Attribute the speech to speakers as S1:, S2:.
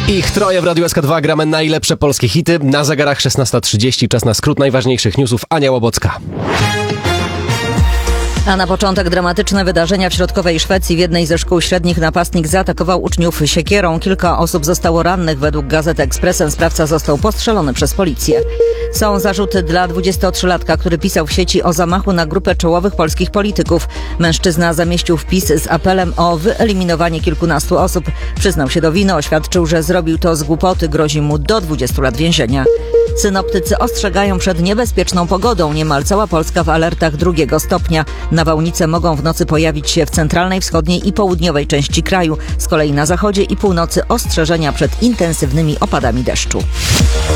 S1: Ich troje w Radiu SK2 gramy najlepsze polskie hity. Na zegarach 16:30, czas na skrót najważniejszych newsów. Ania Łobocka.
S2: A na początek dramatyczne wydarzenia w środkowej Szwecji. W jednej ze szkół średnich napastnik zaatakował uczniów siekierą. Kilka osób zostało rannych. Według Gazety Expressen sprawca został postrzelony przez policję. Są zarzuty dla 23-latka, który pisał w sieci o zamachu na grupę czołowych polskich polityków. Mężczyzna zamieścił wpis z apelem o wyeliminowanie kilkunastu osób. Przyznał się do winy, oświadczył, że zrobił to z głupoty. Grozi mu do 20 lat więzienia. Synoptycy ostrzegają przed niebezpieczną pogodą. Niemal cała Polska w alertach 2 stopnia. Nawałnice mogą w nocy pojawić się w centralnej, wschodniej i południowej części kraju. Z kolei na zachodzie i północy ostrzeżenia przed intensywnymi opadami deszczu.